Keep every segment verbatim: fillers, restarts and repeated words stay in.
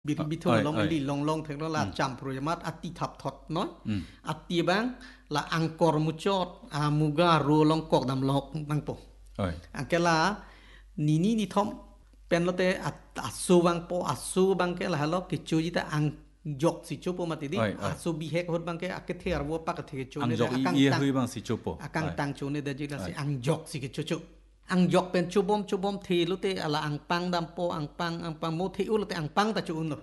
Biri bitu long li long long theng la cham projamat ati thap thot noi ati bang la angkor muchot amuga ro long kok dam lok nang po angkela nini ni thom pen lote asu bang po asu bang ke la halo ke chuji ta ang jok si chupo matidi asu bi hek hot bang ke akethe arwo pak the chone akang ye hui bang si chupo akang tang chone da ji la si ang jok si ke chuchu ang jok pen chubom chubom thi lute ala ang pang dam po ang pang ang pang mo thi ulute ang pang ta chu un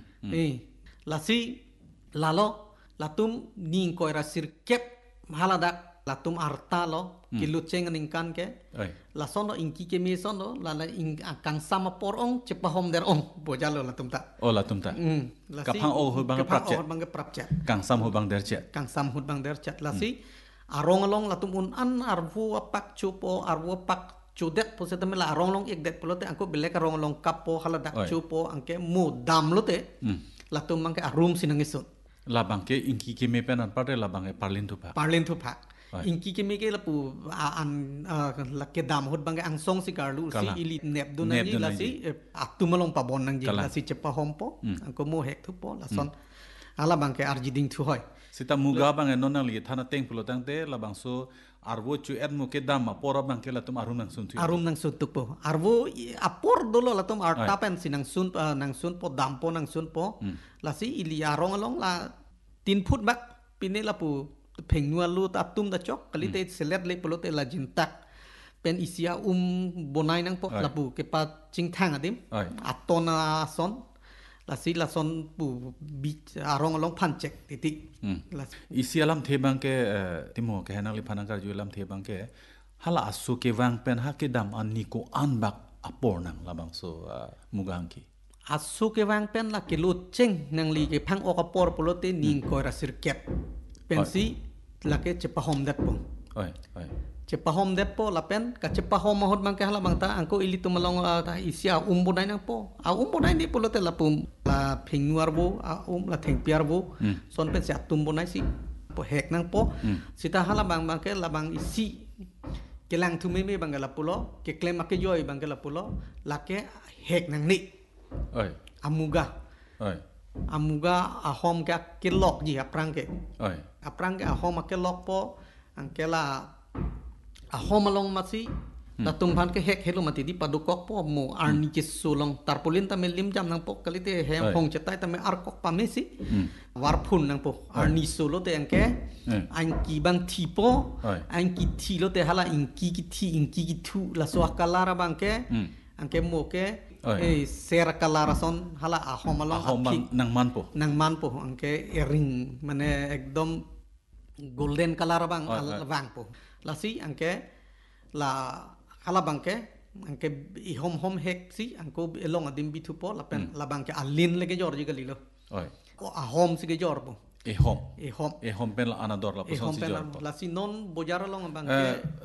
eh la si lalo latum ning ko era sir kep haladak latum arta lo kilut cheng ning kan ke la sono inki ke me sono la la ing kang sama por ong chepahom der ong bojalo latum ta oh latum ta kapang o hu bang prap chat bang prap chat kang sam hu bang der chat kang sam hu bang der chat la si arong along latum un an arvu apak chupo arvu pak chudet po se tamela arong long ek det polote angko belek arong long kapo haladak chupo angke mu dam lote latum mangke arum sinangisut la bangke inki ke me penan pare la bangke parlin tu pa parlin tu pa inki ke me ke lapu an la ke dam hot bangke ang song si karlu si ili nep du na ni la si atumalong pa bon nang ji la si chepa hompo angko mo hek tu po la son ala bangke arjiding tu hoy sita muga bang nonang li thana teng pulo tang te la bang so arwo chu et mu ke dam pora bang ke la tum arum nang sun tu arum nang sun tu po arwo apor dolo la tum arta pen sinang sun nang sun po dam po nang sun po la si ili arong along la tin phut bak pine la pu phengnual lu ta tum da chok kalite selet le pulo te la jintak pen isia um bonai nang po la pu ke pa ching thang adim atona son la si la son pu bi arong along phan chek titik la isi alam the bang ke timo ke hanang li phanang kar ju alam the bang ke hala asu ke wang pen ha ke dam an ni ko an bak apor nang la bang so mugang ki asu ke wang pen la ke lu cheng nang li ke phang ok apor polote ning ko ra sir kep pen si la ke chepa hom dat po oi oi cepa hom depo lapen ka cepa hom mahot bang ke hala bang ta angko ili tu malong ta isia umbu nai nang po a umbu nai ni polote la pum la phingwar bo a um la theng piar bo son pen sia tumbu nai si po hek nang po sita hala bang bang ke la bang isi kelang tu me me bang la pulo ke klem ke joy bang ke la pulo la ke hek nang ni oi amuga oi amuga a hom ke ke lok ji aprang ke oi aprang ke a hom ke lok po angkela a hom along masi ta tumban ke hek helo mati di padukok po mo arni ke sulong tarpolin ta melim jam nang po kalite he hong chetai ta me arkok pa mesi warphun nang po arni solo te angke anki bang tipo anki thi lo te hala inki ki thi inki ki thu la so kalara bang ke angke mo ke e ser kalara son hala a hom along hom bang nang man po nang man po angke ring mane ekdom golden color bang bang po la si angke la ala bangke angke i hom hom hek si angko elong adim bitu po la pen la bangke alin lege jor ji galilo oi ko a hom si ge jor po e hom e hom e hom pen la anador la poson si jor la si non bojar long bangke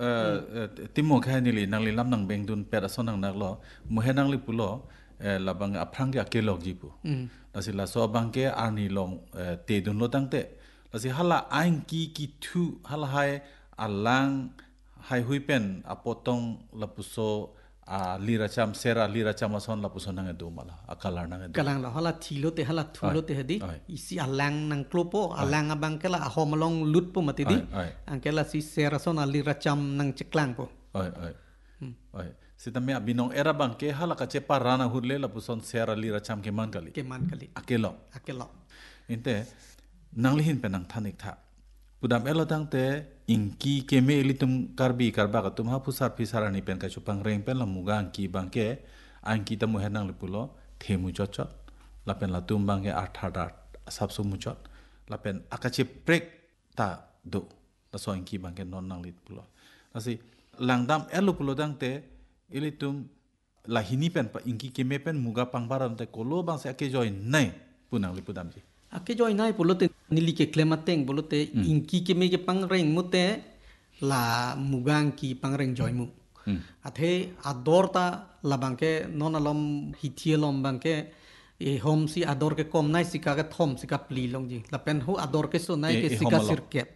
eh timo kha ni li nang li lam nang beng dun pera son nang nak lo mu he nang li pulo la bang aprang ya ke log ji pu la si la so bangke arni long te dun lo tang te si hala aing ki ki thu hala hai alang hai hui pen apotong lapuso a lira cham sera lira cham son lapuso nang edu mala akalar nang edu kalang la hala thilo te hala thulo te hedi isi alang nang klopo alang abang kala homolong lut po matidi angkela si sera son lira cham nang cheklang po oi oi oi sitame abinong era bang ke hala ka chepa rana hurle lapuson sera lira cham ke man kali ke man kali akelo akelo inte nang lihin pe nang thanik tha pudam elo tang te inki ke me elitum karbi karba ka tum ha pusar pisara ni pen ka chupang reng pen la muga anki bangke anki ta mu henang lipulo themu chochot la pen la tum bangke athada sab su mu chot la pen akache prek ta do la so anki bangke non nang lipulo asi langdam elo pulo tang te elitum la hini pen pa inki ke me pen muga pangbaran te kolo bang se ake join nai punang lipudam ji ake joy nai polote nili ke klemateng polote inki ke me ke pangreng mute la mugang ki pangreng joy mu athe adorta la bangke non alom hithielom bangke e hom si ador ke kom nai sika ke thom sika pli long ji la pen hu ador ke so nai ke sika sirket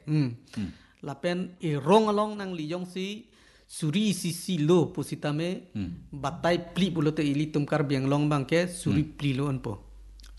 la pen e rong along nang li yong si suri si si lo positame batai pli polote ili tumkar biang long bangke suri pli lo anpo